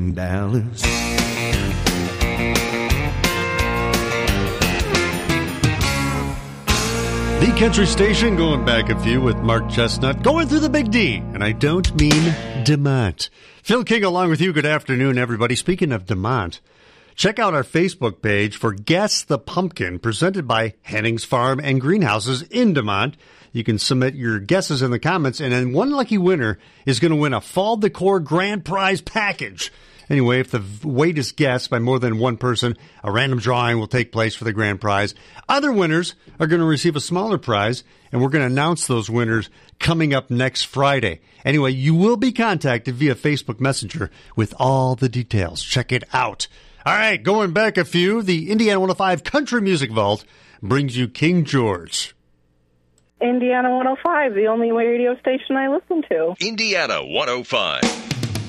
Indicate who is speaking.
Speaker 1: Dallas. The country station, going back a few with Mark Chestnut, going through the Big D, and I don't mean DeMont. Phil King along with you. Good afternoon, everybody. Speaking of DeMont, check out our Facebook page for Guess the Pumpkin, presented by Hennings Farm and Greenhouses in DeMont. You can submit your guesses in the comments, and then one lucky winner is going to win a Fall Decor Grand Prize package. Anyway, if the weight is guessed by more than one person, a random drawing will take place for the grand prize. Other winners are going to receive a smaller prize, and we're going to announce those winners coming up next Friday. Anyway, you will be contacted via Facebook Messenger with all the details. Check it out. All right, going back a few, the Indiana 105 Country Music Vault brings you King George.
Speaker 2: Indiana 105, the only radio station I listen to.
Speaker 3: Indiana 105.